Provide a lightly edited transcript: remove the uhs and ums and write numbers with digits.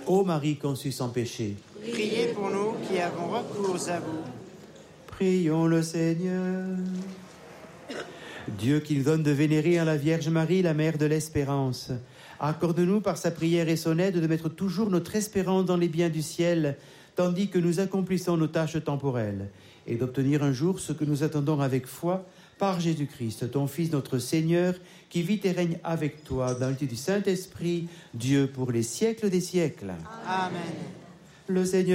Ô Marie conçue sans péché, Priez pour nous qui avons recours à vous. prions le Seigneur. Dieu qui nous donne de vénérer en la Vierge Marie, la Mère de l'Espérance, accorde-nous par sa prière et son aide de mettre toujours notre espérance dans les biens du ciel, tandis que nous accomplissons nos tâches temporelles, et d'obtenir un jour ce que nous attendons avec foi, par Jésus-Christ, ton Fils, notre Seigneur, qui vit et règne avec toi dans l'unité du Saint-Esprit, Dieu pour les siècles des siècles. Amen. Le Seigneur